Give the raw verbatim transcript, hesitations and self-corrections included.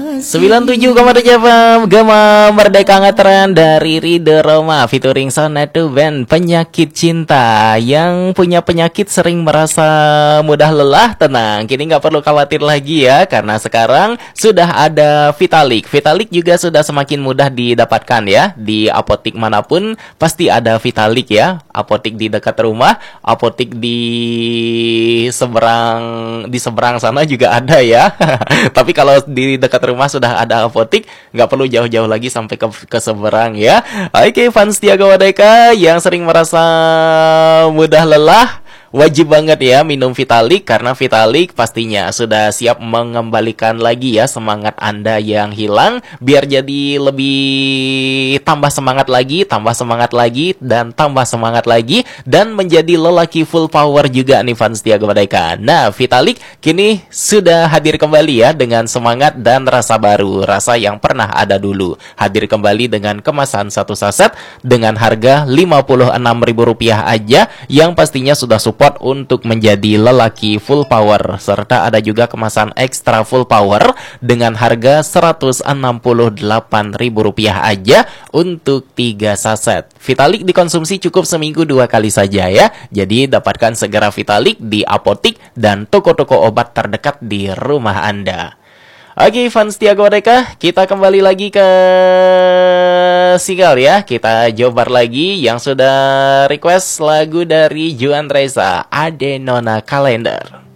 sembilan puluh tujuh koma tujuh F M Gema Merdeka Ngetren dari Ridho Roma featuring Sonatu Band. Penyakit cinta. Yang punya penyakit sering merasa mudah lelah, tenang, kini nggak perlu khawatir lagi ya, karena sekarang sudah ada Vitalik. Vitalik juga sudah semakin mudah didapatkan ya. Di apotik manapun pasti ada Vitalik ya. Apotik di dekat rumah, apotik di seberang di seberang sana juga ada ya. Tapi kalau di dekat rumah sudah ada apotik, nggak perlu jauh-jauh lagi sampai ke, ke seberang ya. Oke, fans Tiaga Wadeka yang sering merasa mudah lelah, wajib banget ya minum Vitalik, karena Vitalik pastinya sudah siap mengembalikan lagi ya semangat Anda yang hilang, biar jadi lebih tambah semangat lagi, tambah semangat lagi, dan tambah semangat lagi, dan menjadi lelaki full power juga nih fans Tiaga Wadeka. Nah, Vitalik kini sudah hadir kembali ya dengan semangat dan rasa baru, rasa yang pernah ada dulu. Hadir kembali dengan kemasan satu saset dengan harga lima puluh enam ribu rupiah aja, yang pastinya sudah support untuk menjadi lelaki full power. Serta ada juga kemasan ekstra full power dengan harga seratus enam puluh delapan ribu rupiah aja untuk tiga saset. Vitalik dikonsumsi cukup seminggu dua kali saja ya. Jadi dapatkan segera Vitalik di apotik dan toko-toko obat terdekat di rumah Anda. Oke, fans Tiaga Wadeka, kita kembali lagi ke Single ya. Kita jobar lagi yang sudah request lagu dari Juan Reza, Ade Nona Kalender.